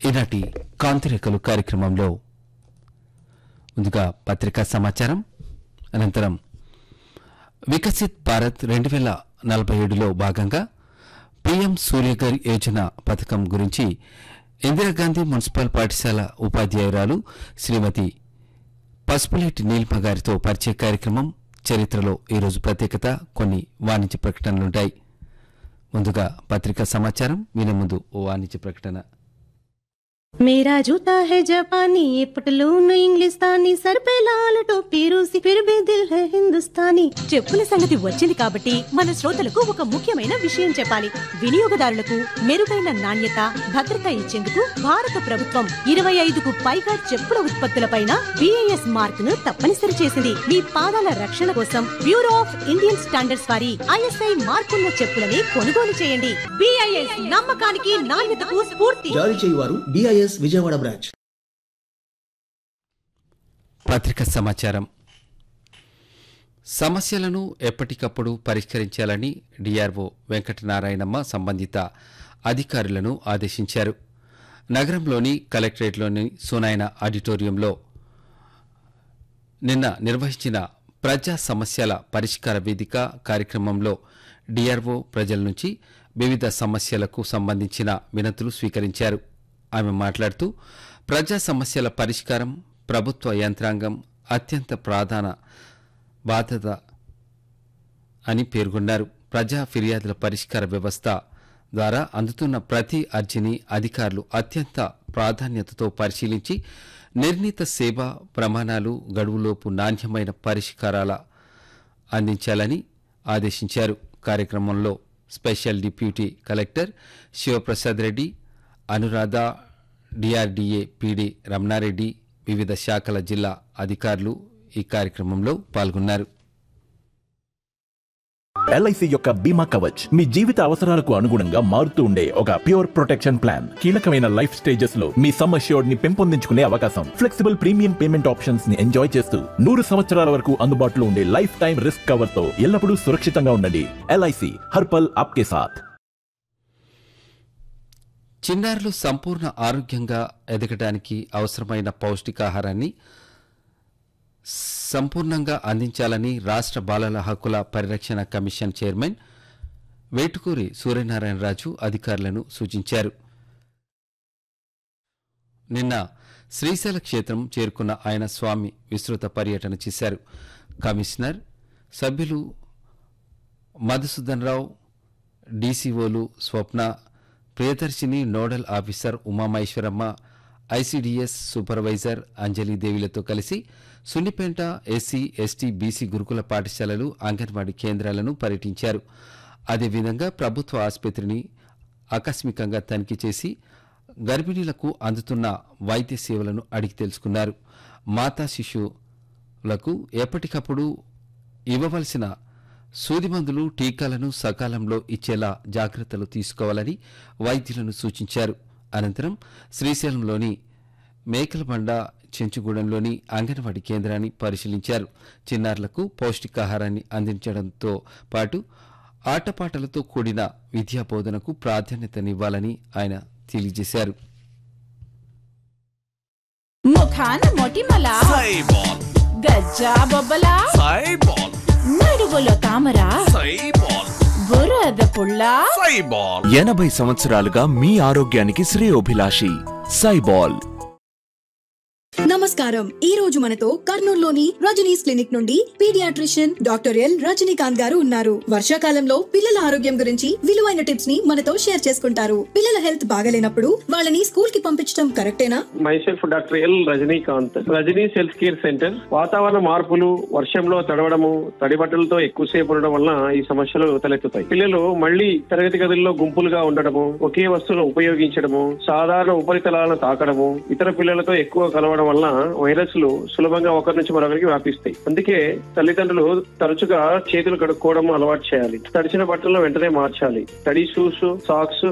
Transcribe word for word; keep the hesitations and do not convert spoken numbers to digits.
ఈనాటి కాంతిరేఖలు కార్యక్రమంలో ముందుగా పత్రికా సమాచారం, అనంతరం వికసిత్ భారత్ రెండు వేల నలభై ఏడులో భాగంగా పీఎం సూర్యఘర్ యోజన పథకం గురించి ఇందిరాగాంధీ మున్సిపల్ పాఠశాల ఉపాధ్యాయురాలు శ్రీమతి పసుపులేటి నీలిమ గారితో పరిచయ కార్యక్రమం, చరిత్రలో ఈరోజు ప్రత్యేకత, కొన్ని వాణిజ్య ప్రకటనలుంటాయి. ముందుగా పత్రికా సమాచారం వినే ముందు ఓ వాణిజ్య ప్రకటన. मेरा जूता है जापानी, ये पटलून इंग्लिस्तानी, सर पे लाल टोपी रूसी, फिर भी दिल है हिंदुस्तानी. చెప్పుల సంగతి వచ్చింది కాబట్టి మన శ్రోతలకు ఒక ముఖ్యమైన విషయం చెప్పాలి. వినియోగదారులకు మెరుగైన నాణ్యత, భద్రత ఇచ్చేందుకు భారత ప్రభుత్వం ఇరవై ఐదుకు పైగా చెప్పుల ఉత్పత్తులపైన బిఐఎస్ మార్క్ ను తప్పనిసరి చేసింది. మీ పాదాల రక్షణ కోసం బ్యూరో ఆఫ్ ఇండియన్ స్టాండర్డ్స్ వారి ఐఎస్ఐ మార్కున్న చెప్పులని కొనుగోలు చేయండి. బిఐఎస్ నమ్మకానికి నాణ్యతకు స్ఫూర్తి. జారీ చేయువారు బిఐఎస్ విజయవాడ బ్రాంచ్. పత్రికా సమాచారం. సమస్యలను ఎప్పటికప్పుడు పరిష్కరించాలని డిఆర్ఓ వెంకటనారాయణమ్మ సంబంధిత అధికారులను ఆదేశించారు. నగరంలోని కలెక్టరేట్లోని సునాయన ఆడిటోరియంలో నిన్న నిర్వహించిన ప్రజా సమస్యల పరిష్కార వేదిక కార్యక్రమంలో డిఆర్ఓ ప్రజల నుంచి వివిధ సమస్యలకు సంబంధించిన వినతులు స్వీకరించారు. ఆమె మాట్లాడుతూ ప్రజా సమస్యల పరిష్కారం ప్రభుత్వ యంత్రాంగం అత్యంత ప్రధాన బాధ్యత అని పేర్కొన్నారు. ప్రజా ఫిర్యాదుల పరిష్కార వ్యవస్థ ద్వారా అందుతున్న ప్రతి అర్జీని అధికారులు అత్యంత ప్రాధాన్యతతో పరిశీలించి నిర్ణీత సేవా ప్రమాణాలు గడువులోపు నాణ్యమైన పరిష్కారాల అందించాలని ఆదేశించారు. కార్యక్రమంలో special deputy collector Sivaprasad Reddy, Anuradha, DRDA PD Ramanareddy, వివిధ శాఖల జిల్లా అధికారులు ఈ కార్యక్రమంలో పాల్గొన్నారు. ఎల్ఐసి యొక్క బీమా కవచ్ మీ జీవిత అవసరాలకు అనుగుణంగా మారుతూ ఉండే ఒక ప్యూర్ ప్రొటెక్షన్ ప్లాన్. కీలకమైన లైఫ్ స్టేజెస్ లో మీ సమ్ అష్యూర్డ్ ని పెంపొందించుకునే అవకాశం, ఫ్లెక్సిబుల్ ప్రీమియం పేమెంట్ ఆప్షన్స్ ని ఎంజాయ్ చేస్తూ నూరు సంవత్సరాల వరకు అందుబాటులో ఉండే లైఫ్ టైం రిస్క్ కవర్ తో ఎల్లప్పుడూ సురక్షితంగా ఉండండి. ఎల్ఐసి హర్పల్ ఆప్కే సాథ్. చిన్నారులు సంపూర్ణ ఆరోగ్యంగా ఎదగడానికి అవసరమైన పౌష్టికాహారాన్ని సంపూర్ణంగా అందించాలని రాష్ట్ర బాలల హక్కుల పరిరక్షణ కమిషన్ చైర్మన్ వేటుకూరి సూర్యనారాయణరాజు అధికారులను సూచించారు. నిన్న శ్రీశైల క్షేత్రం చేరుకున్న ఆయన స్వామి విస్తృత పర్యటన చేశారు. కమిషనర్ సభ్యులు మధుసూదన్ రావు, డీసీఓలు స్వప్న, Priyadarshini, nodal officer Umamaheswaramma, ICDS supervisor అంజలీదేవిలతో కలిసి సున్నిపేంట ఎస్సీ, ఎస్టీ, బీసీ గురుకుల పాఠశాలలు, అంగన్వాడీ కేంద్రాలను పర్యటించారు. అదేవిధంగా ప్రభుత్వ ఆసుపత్రిని ఆకస్మికంగా తనిఖీ చేసి గర్భిణీలకు అందుతున్న వైద్య సేవలను అడిగి తెలుసుకున్నారు. మాతా శిశువులకు ఎప్పటికప్పుడు ఇవ్వవలసిన సూదిమందులు, టీకాలను సకాలంలో ఇచ్చేలా జాగ్రత్తలు తీసుకోవాలని వైద్యులను సూచించారు. అనంతరం శ్రీశైలంలోని మేకలబండ, చెంచుగూడెంలోని అంగన్వాడీ కేంద్రాన్ని పరిశీలించారు. చిన్నారులకు పౌష్టికాహారాన్ని అందించడంతో పాటు ఆటపాటలతో కూడిన విద్యా బోధనకు ప్రాధాన్యతనివ్వాలని ఆయన తెలియజేశారు. ముఖాన మొటిమల సైబాల్, గజ్జా బొబ్బల సైబాల్, నడువులో తామర సైబాల్, బురద పుల్ల సైబాల్. ఎనభై సంవత్సరాలుగా మీ ఆరోగ్యానికి శ్రేయోభిలాషి సైబాల్. నమస్కారం. ఈ రోజు మనతో కర్నూలులోని రజనీస్ క్లినిక్ నుండి పీడియాట్రిషియన్ డాక్టర్ ఎల్ రజనీకాంత్ గారు ఉన్నారు. వర్షాకాలంలో పిల్లల ఆరోగ్యం గురించి విలువైన టిప్స్ ని మనతో షేర్ చేసుకుంటారు. పిల్లల హెల్త్ బాగలేనప్పుడు వాళ్ళని స్కూల్ కి పంపించడం కరెక్టేనా? Myself doctor L Rajinikanth, Rajani's health care centre. వాతావరణ మార్పులు, వర్షంలో తడవడము, తడి బట్టలతో ఎక్కువసేపు ఉండడం వలన ఈ సమస్యలు తలెత్తుతాయి. పిల్లలు మళ్లీ తరగతి గదుల్లో గుంపులుగా ఉండడము, ఒకే వస్తువును ఉపయోగించడము, సాధారణ ఉపరితలాలను తాకడము, ఇతర పిల్లలతో ఎక్కువ కలవడం వల్ల వైరస్లు సులభంగా ఒకరి నుంచి మరొకరికి వ్యాపిస్తాయి. అందుకే తల్లిదండ్రులు తరచుగా చేతులు కడుక్కోవడం అలవాటు చేయాలి. తడిచిన బట్టలను వెంటనే మార్చాలి. తడి షూస్, సాక్స్